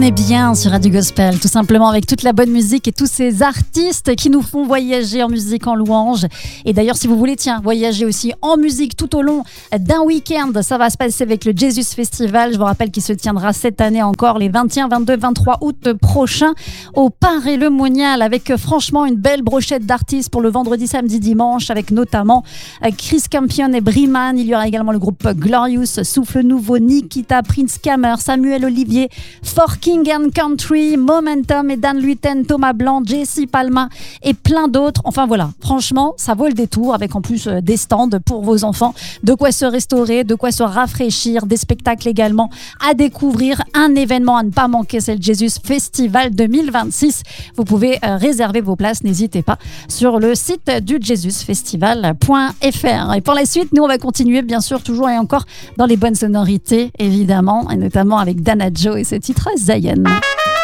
est bien sur Radio Gospel, tout simplement avec toute la bonne musique et tous ces artistes qui nous font voyager en musique en louange. Et d'ailleurs, si vous voulez, voyager aussi en musique tout au long d'un week-end, ça va se passer avec le Jesus Festival. Je vous rappelle qu'il se tiendra cette année encore les 21, 22, 23 août prochains au Paray-le-Monial avec franchement une belle brochette d'artistes pour le vendredi, samedi, dimanche avec notamment Chris Campion et Briman. Il y aura également le groupe Glorious, Souffle Nouveau, Nikita, Prince Kammer, Samuel Olivier, For King and Country, Momentum et Dan Luten, Thomas Blanc, Jesse Palma et plein d'autres. Enfin voilà, franchement, ça vaut le détour avec en plus des stands pour vos enfants, de quoi se restaurer, de quoi se rafraîchir, des spectacles également à découvrir, un événement à ne pas manquer, c'est le Jesus Festival 2026. Vous pouvez réserver vos places, n'hésitez pas, sur le site du jesusfestival.fr. Et pour la suite, nous on va continuer bien sûr toujours et encore dans les bonnes sonorités évidemment, et notamment avec Dana Joe et ce titre Zion.